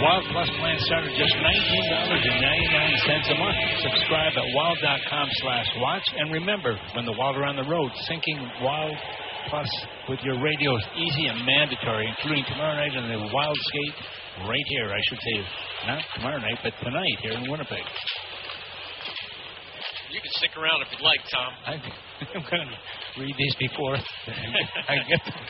Wild Plus plan starts at just $19.99 a month. Subscribe at wild.com/watch. And remember, when the Wild are on the road, syncing Wild Plus with your radio is easy and mandatory, including tomorrow night in the Wild Skate right here. I should say, not tomorrow night, but tonight here in Winnipeg. You can stick around if you'd like, Tom. I'm going to read these before I get them.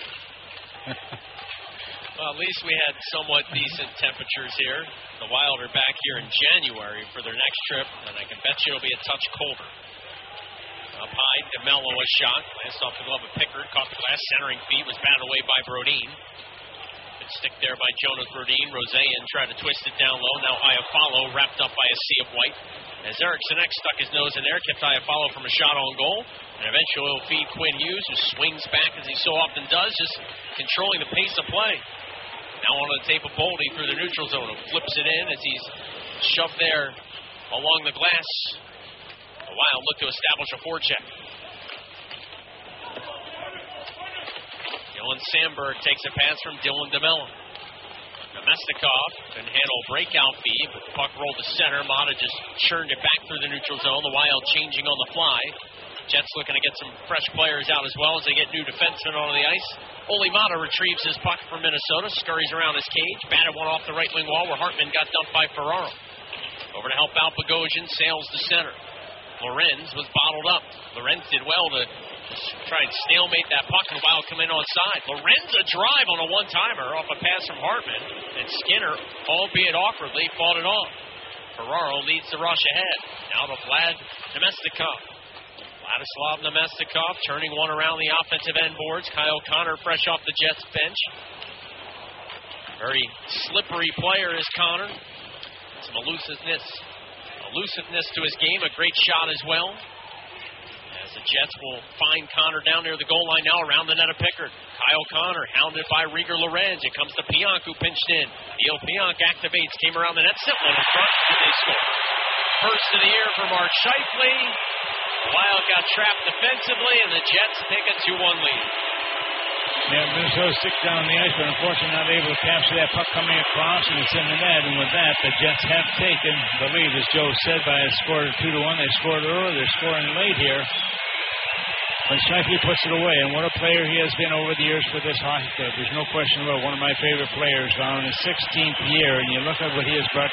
Well, at least we had somewhat decent temperatures here. The Wild are back here in January for their next trip, and I can bet you it'll be a touch colder. Up high, DeMello was shot. Glanced off the glove of Pickard. Caught the glass centering feet. Was batted away by Brodin. Good stick there by Jonas Brodin. Roseanne tried to twist it down low. Now Iafallo wrapped up by a sea of white. As Eric Sinek stuck his nose in there, kept Iafallo from a shot on goal. And eventually he'll feed Quinn Hughes, who swings back as he so often does, just controlling the pace of play. Now on the tape of Boldy through the neutral zone. Who flips it in as he's shoved there along the glass. The Wild look to establish a forecheck. Dylan Sandberg takes a pass from Dylan DeMello. Nemestikov can handle breakout feed, but the puck rolled to center. Mata just churned it back through the neutral zone. The Wild changing on the fly. Jets looking to get some fresh players out as well as they get new defensemen onto the ice. Ole Mata retrieves his puck from Minnesota, scurries around his cage, batted one off the right wing wall where Hartman got dumped by Ferraro. Over to help out Bogosian, sails to center. Lorenz was bottled up. Lorenz did well to try and stalemate that puck, and the Wild come in on side. Lorenz a drive on a one-timer off a pass from Hartman, and Skinner, albeit awkwardly, fought it off. Ferraro leads the rush ahead. Now to Vlad Nemestikov. Vladislav Nemestikov turning one around the offensive end boards. Kyle Connor fresh off the Jets bench. Very slippery player is Connor. Some elusiveness to his game. A great shot as well. As the Jets will find Connor down near the goal line now around the net of Pickard. Kyle Connor hounded by Rieger Lorenz. It comes to Pionk, who pinched in. Neil Pionk activates, came around the net, set one in front, and they score. First of the year for Mark Scheifele. Wild got trapped defensively, and the Jets take a 2-1 lead. Yeah, Minnesota sticks down the ice, but unfortunately not able to capture that puck coming across, and it's in the net. And with that, the Jets have taken the lead, as Joe said, by a score of 2-1. They scored early. They're scoring late here. But Scheifele puts it away, and what a player he has been over the years for this hockey club. There's no question about one of my favorite players now in his 16th year, and you look at what he has brought